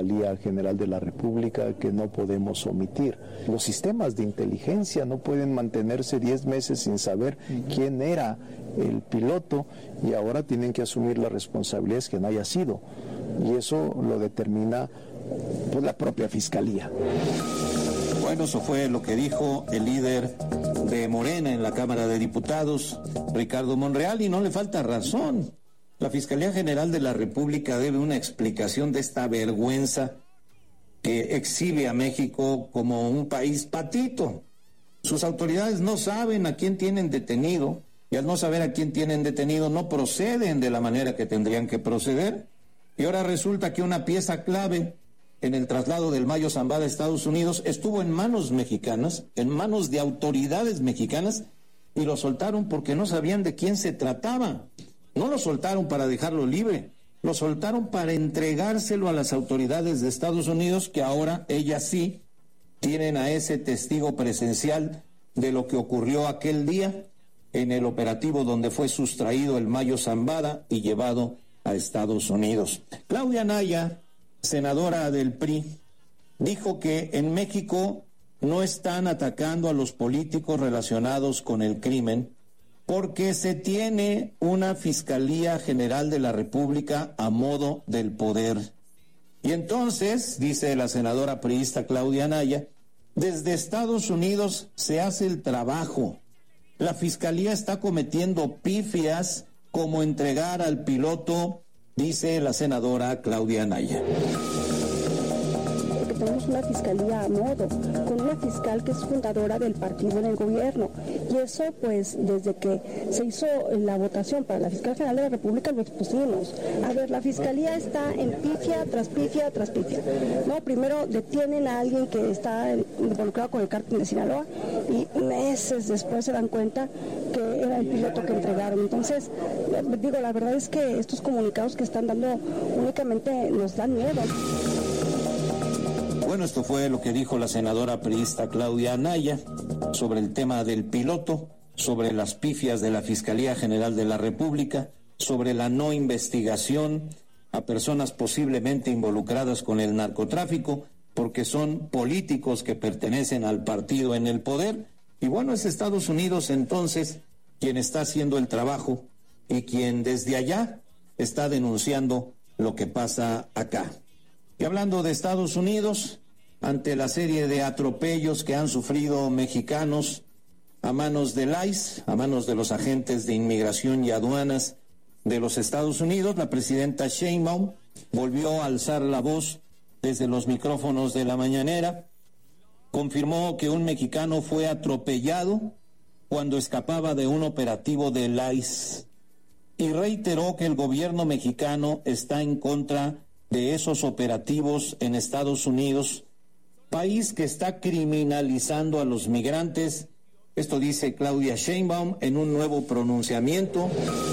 Fiscalía General de la República que no podemos omitir. Los sistemas de inteligencia no pueden mantenerse 10 meses sin saber quién era el piloto y ahora tienen que asumir las responsabilidades que no haya sido. Y eso lo determina pues, la propia Fiscalía. Bueno, eso fue lo que dijo el líder de Morena en la Cámara de Diputados, Ricardo Monreal, y no le falta razón. La Fiscalía General de la República debe una explicación de esta vergüenza que exhibe a México como un país patito. Sus autoridades no saben a quién tienen detenido, y al no saber a quién tienen detenido no proceden de la manera que tendrían que proceder. Y ahora resulta que una pieza clave en el traslado del Mayo Zambada a Estados Unidos estuvo en manos mexicanas, en manos de autoridades mexicanas, y lo soltaron porque no sabían de quién se trataba. No lo soltaron para dejarlo libre, lo soltaron para entregárselo a las autoridades de Estados Unidos, que ahora ellas sí tienen a ese testigo presencial de lo que ocurrió aquel día en el operativo donde fue sustraído el Mayo Zambada y llevado a Estados Unidos. Claudia Anaya, senadora del PRI, dijo que en México no están atacando a los políticos relacionados con el crimen porque se tiene una Fiscalía General de la República a modo del poder. Y entonces, dice la senadora priista Claudia Anaya, desde Estados Unidos se hace el trabajo. La Fiscalía está cometiendo pifias como entregar al piloto, dice la senadora Claudia Anaya. Que tenemos una fiscalía a modo, con una fiscal que es fundadora del partido en el gobierno. Y eso, pues, desde que se hizo la votación para la fiscal general de la República, lo expusimos. A ver, la fiscalía está en pifia tras pifia tras pifia. No, primero detienen a alguien que está involucrado con el cártel de Sinaloa y meses después se dan cuenta que era el piloto que entregaron. Entonces, digo, la verdad es que estos comunicados que están dando únicamente nos dan miedo. Bueno, esto fue lo que dijo la senadora priista Claudia Anaya sobre el tema del piloto, sobre las pifias de la Fiscalía General de la República, sobre la no investigación a personas posiblemente involucradas con el narcotráfico, porque son políticos que pertenecen al partido en el poder. Y bueno, es Estados Unidos entonces quien está haciendo el trabajo y quien desde allá está denunciando lo que pasa acá. Y hablando de Estados Unidos, ante la serie de atropellos que han sufrido mexicanos a manos del ICE, a manos de los agentes de inmigración y aduanas de los Estados Unidos, la presidenta Sheinbaum volvió a alzar la voz desde los micrófonos de la mañanera, confirmó que un mexicano fue atropellado cuando escapaba de un operativo del ICE y reiteró que el gobierno mexicano está en contra de esos operativos en Estados Unidos, país que está criminalizando a los migrantes. Esto dice Claudia Sheinbaum en un nuevo pronunciamiento.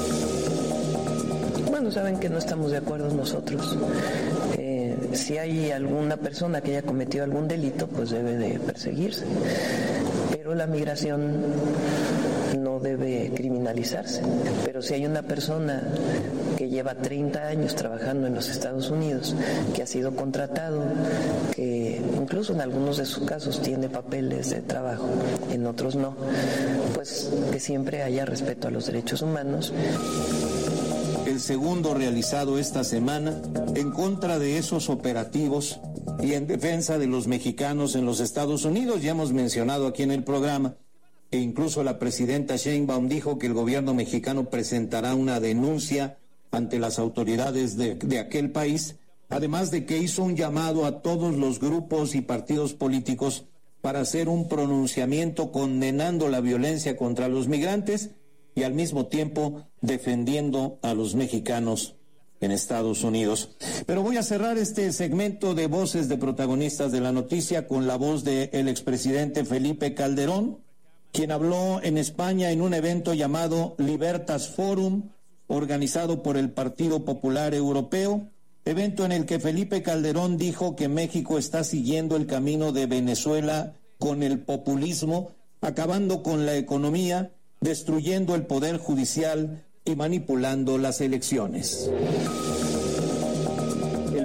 Bueno, saben que no estamos de acuerdo nosotros. Si hay alguna persona que haya cometido algún delito, pues debe de perseguirse. Pero la migración no debe criminalizarse. Pero si hay una persona que lleva 30 años trabajando en los Estados Unidos, que ha sido contratado, que incluso en algunos de sus casos tiene papeles de trabajo, en otros no, pues que siempre haya respeto a los derechos humanos. El segundo realizado esta semana en contra de esos operativos y en defensa de los mexicanos en los Estados Unidos. Ya hemos mencionado aquí en el programa que incluso la presidenta Sheinbaum dijo que el gobierno mexicano presentará una denuncia ante las autoridades de aquel país, además de que hizo un llamado a todos los grupos y partidos políticos para hacer un pronunciamiento condenando la violencia contra los migrantes y al mismo tiempo defendiendo a los mexicanos en Estados Unidos. Pero voy a cerrar este segmento de voces de protagonistas de la noticia con la voz del expresidente Felipe Calderón, quien habló en España en un evento llamado Libertas Forum, organizado por el Partido Popular Europeo, evento en el que Felipe Calderón dijo que México está siguiendo el camino de Venezuela con el populismo, acabando con la economía, destruyendo el poder judicial y manipulando las elecciones. El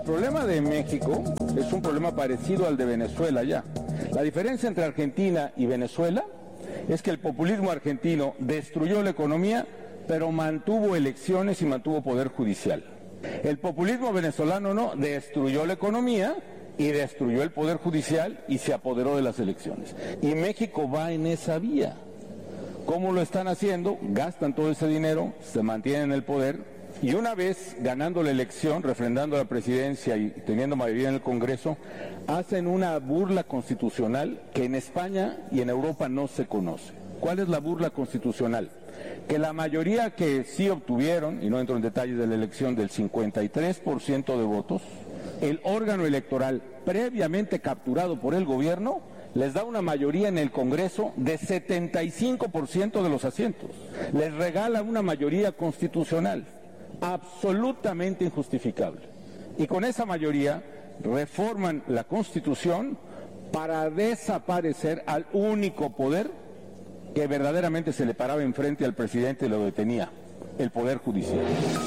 problema de México es un problema parecido al de Venezuela ya. La diferencia entre Argentina y Venezuela es que el populismo argentino destruyó la economía, pero mantuvo elecciones y mantuvo poder judicial. El populismo venezolano no, destruyó la economía y destruyó el poder judicial y se apoderó de las elecciones. Y México va en esa vía. ¿Cómo lo están haciendo? Gastan todo ese dinero, se mantienen en el poder, y una vez ganando la elección, refrendando la presidencia y teniendo mayoría en el Congreso, hacen una burla constitucional que en España y en Europa no se conoce. ¿Cuál es la burla constitucional? Que la mayoría que sí obtuvieron, y no entro en detalles de la elección, del 53% de votos, el órgano electoral previamente capturado por el gobierno les da una mayoría en el Congreso de 75% de los asientos. Les regala una mayoría constitucional absolutamente injustificable. Y con esa mayoría reforman la Constitución para desaparecer al único poder que verdaderamente se le paraba enfrente al presidente y lo detenía, el Poder Judicial.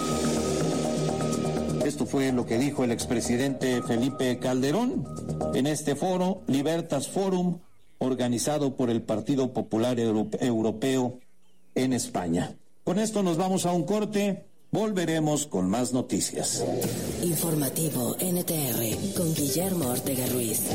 Esto fue lo que dijo el expresidente Felipe Calderón en este foro, Libertas Forum, organizado por el Partido Popular Europeo en España. Con esto nos vamos a un corte, volveremos con más noticias. Informativo NTR con Guillermo Ortega Ruiz.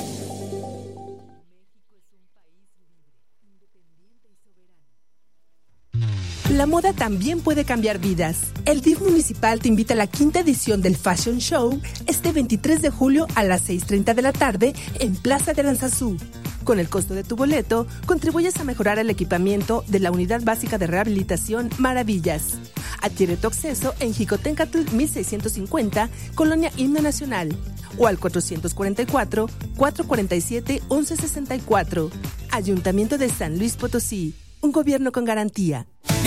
La moda también puede cambiar vidas. El DIF municipal te invita a la 5ª edición del Fashion Show este 23 de julio a las 6:30 de la tarde en Plaza de Aranzazú. Con el costo de tu boleto, contribuyes a mejorar el equipamiento de la Unidad Básica de Rehabilitación Maravillas. Adquiere tu acceso en Jicotencatl 1650, Colonia Himno Nacional, o al 444-447-1164. Ayuntamiento de San Luis Potosí. Un gobierno con garantía.